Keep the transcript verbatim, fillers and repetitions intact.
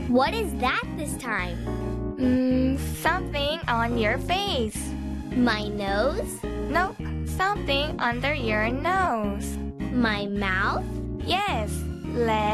What is that this time? Mm, something on your face. My nose? Nope, something under your nose. My mouth? Yes, let's